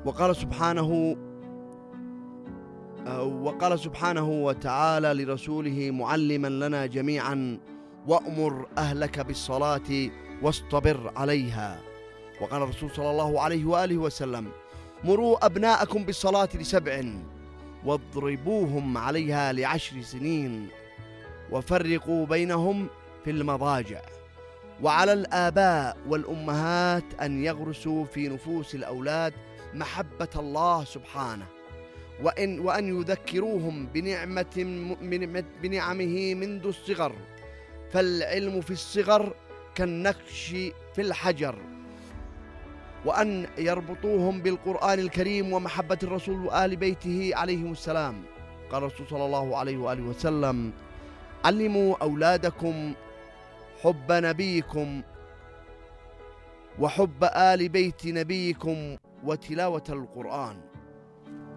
وقال سبحانه وتعالى لرسوله معلما لنا جميعا: وأمر أهلك بالصلاة واصطبر عليها. وقال الرسول صلى الله عليه وآله وسلم: مروا أبناءكم بالصلاة ل7 واضربوهم عليها ل10 سنين وفرقوا بينهم في المضاجع. وعلى الآباء والأمهات أن يغرسوا في نفوس الأولاد محبة الله سبحانه، وأن يذكروهم بنعمه منذ الصغر، فالعلم في الصغر كالنقش في الحجر. وأن يربطوهم بالقرآن الكريم ومحبة الرسول وآل بيته عليهم السلام. قال الرسول صلى الله عليه وآله وسلم: علموا أولادكم حب نبيكم وحب آل بيت نبيكم وتلاوة القرآن.